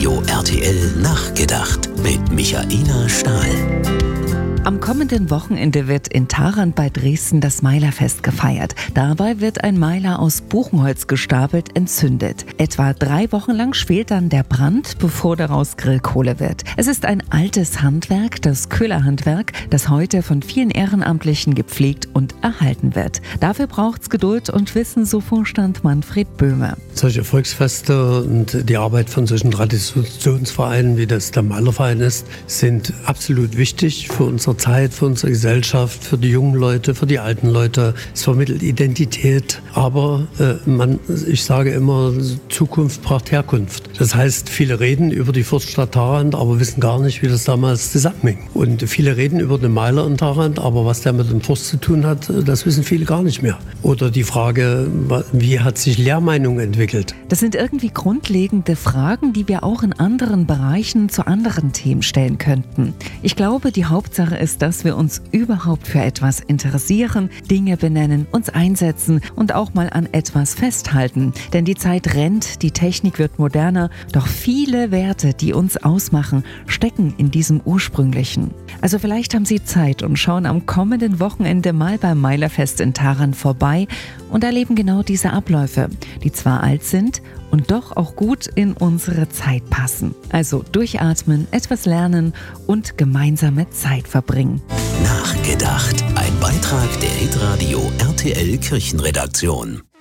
Hitradio RTL Nachgedacht mit Michaela Stahl. Am kommenden Wochenende wird in Tharandt bei Dresden das Meilerfest gefeiert. Dabei wird ein Meiler aus Buchenholz gestapelt entzündet. Etwa 3 Wochen lang schwelt dann der Brand, bevor daraus Grillkohle wird. Es ist ein altes Handwerk, das Köhlerhandwerk, das heute von vielen Ehrenamtlichen gepflegt und erhalten wird. Dafür braucht's Geduld und Wissen, so Vorstand Manfred Böhme. Solche Volksfeste und die Arbeit von solchen Traditionsvereinen, wie das der Meilerverein ist, sind absolut wichtig für unsere Zeit, für unsere Gesellschaft, für die jungen Leute, für die alten Leute. Es vermittelt Identität, aber ich sage immer, Zukunft braucht Herkunft. Das heißt, viele reden über die Fürststadt Tharandt, aber wissen gar nicht, wie das damals zusammenhing. Und viele reden über den Meiler in Tharandt, aber was der mit dem Fürst zu tun hat, das wissen viele gar nicht mehr. Oder die Frage, wie hat sich Lehrmeinung entwickelt? Das sind irgendwie grundlegende Fragen, die wir auch in anderen Bereichen zu anderen Themen stellen könnten. Ich glaube, die Hauptsache ist, dass wir uns überhaupt für etwas interessieren, Dinge benennen, uns einsetzen und auch mal an etwas festhalten. Denn die Zeit rennt, die Technik wird moderner, doch viele Werte, die uns ausmachen, stecken in diesem Ursprünglichen. Also vielleicht haben Sie Zeit und schauen am kommenden Wochenende mal beim Meilerfest in Tharandt vorbei und erleben genau diese Abläufe, die zwar alt sind und doch auch gut in unsere Zeit passen. Also durchatmen, etwas lernen und gemeinsame Zeit verbringen. Nachgedacht. Ein Beitrag der Hitradio RTL Kirchenredaktion.